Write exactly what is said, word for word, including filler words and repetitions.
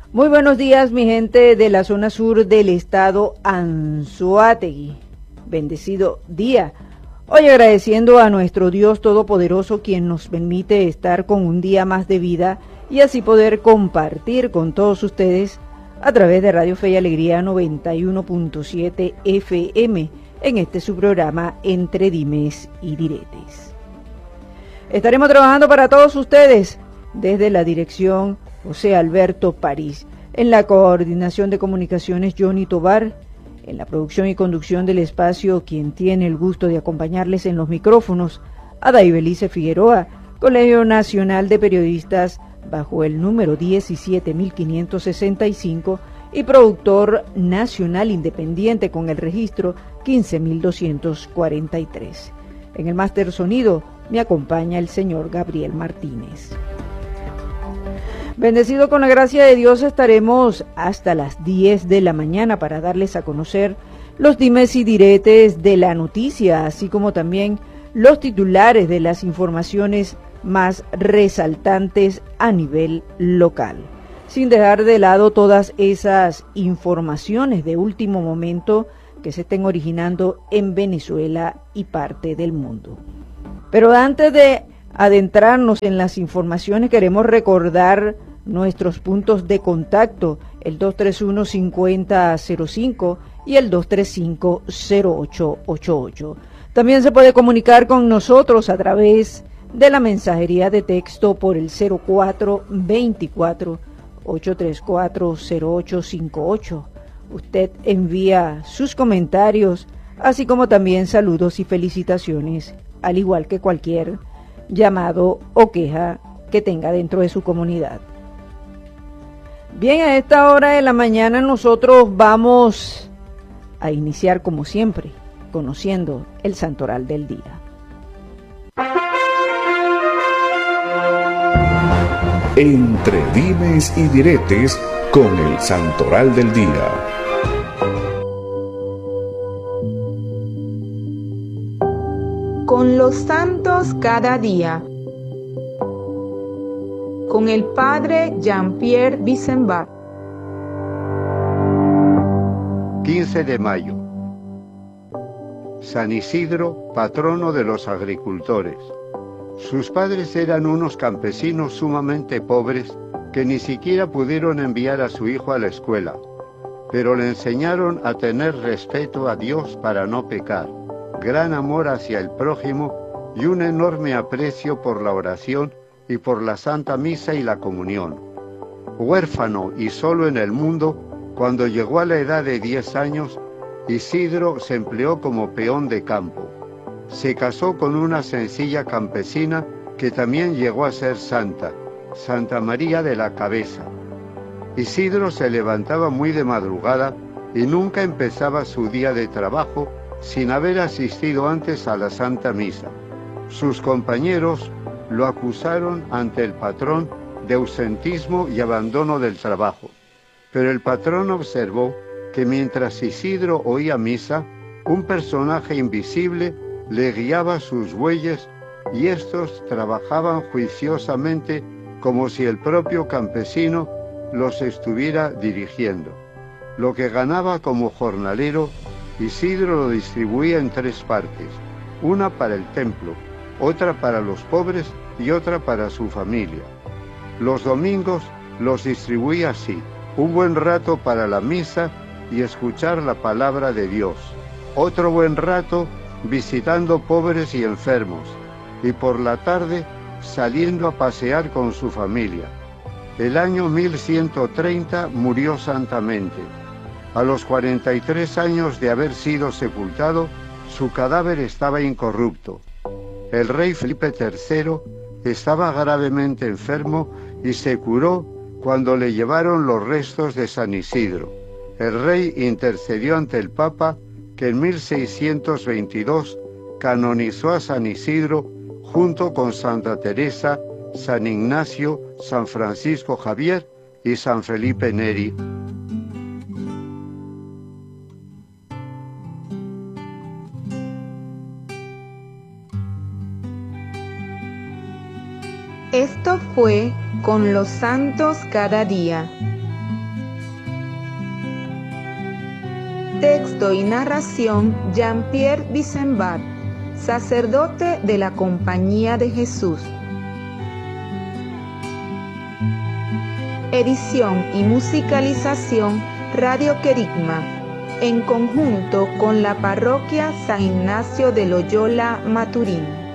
Muy buenos días, mi gente de la zona sur del estado Anzoátegui. Bendecido día. Hoy agradeciendo a nuestro Dios Todopoderoso, quien nos permite estar con un día más de vida y así poder compartir con todos ustedes a través de Radio Fe y Alegría noventa y uno punto siete F M en este su programa Entre Dimes y Diretes. Estaremos trabajando para todos ustedes desde la dirección José Alberto París, en la coordinación de comunicaciones Johnny Tobar, en la producción y conducción del espacio, quien tiene el gusto de acompañarles en los micrófonos, Ada Ibelice Figueroa, Colegio Nacional de Periodistas bajo el número diecisiete mil quinientos sesenta y cinco y productor nacional independiente con el registro quince mil doscientos cuarenta y tres. En el máster sonido me acompaña el señor Gabriel Martínez. Bendecido con la gracia de Dios, estaremos hasta las diez de la mañana para darles a conocer los dimes y diretes de la noticia, así como también los titulares de las informaciones más resaltantes a nivel local, sin dejar de lado todas esas informaciones de último momento que se estén originando en Venezuela y parte del mundo. Pero antes de adentrarnos en las informaciones, queremos recordar nuestros puntos de contacto, el dos tres uno, cinco cero cero cinco y el dos tres cinco, cero ocho ocho ocho. También se puede comunicar con nosotros a través de la mensajería de texto por el cero cuatro veinticuatro, ochocientos treinta y cuatro, cero ocho cincuenta y ocho. Usted envía sus comentarios, así como también saludos y felicitaciones, al igual que cualquier llamado o queja que tenga dentro de su comunidad. Bien, a esta hora de la mañana nosotros vamos a iniciar como siempre, conociendo el santoral del día. Entre dimes y diretes con el santoral del día. Con los santos cada día. Con el padre Jean-Pierre Bissenbach. quince de mayo. San Isidro, patrono de los agricultores. Sus padres eran unos campesinos sumamente pobres que ni siquiera pudieron enviar a su hijo a la escuela, pero le enseñaron a tener respeto a Dios para no pecar, gran amor hacia el prójimo y un enorme aprecio por la oración y por la Santa Misa y la comunión. Huérfano y solo en el mundo, cuando llegó a la edad de diez años, Isidro se empleó como peón de campo. Se casó con una sencilla campesina que también llegó a ser santa, Santa María de la Cabeza. Isidro se levantaba muy de madrugada y nunca empezaba su día de trabajo sin haber asistido antes a la Santa Misa. Sus compañeros lo acusaron ante el patrón de ausentismo y abandono del trabajo, pero el patrón observó que mientras Isidro oía misa, un personaje invisible le guiaba sus bueyes y estos trabajaban juiciosamente como si el propio campesino los estuviera dirigiendo. Lo que ganaba como jornalero, Isidro lo distribuía en tres partes, una para el templo, otra para los pobres y otra para su familia. Los domingos los distribuía así: un buen rato para la misa y escuchar la palabra de Dios, otro buen rato visitando pobres y enfermos, y por la tarde saliendo a pasear con su familia. El año mil ciento treinta murió santamente. A los cuarenta y tres años de haber sido sepultado, su cadáver estaba incorrupto. El rey Felipe tercero estaba gravemente enfermo y se curó cuando le llevaron los restos de San Isidro. El rey intercedió ante el Papa, que en mil seiscientos veintidós canonizó a San Isidro junto con Santa Teresa, San Ignacio, San Francisco Javier y San Felipe Neri. Esto fue Con los Santos cada día. Texto y narración Jean-Pierre Bissenbart, sacerdote de la Compañía de Jesús. Edición y musicalización Radio Querigma, en conjunto con la Parroquia San Ignacio de Loyola Maturín.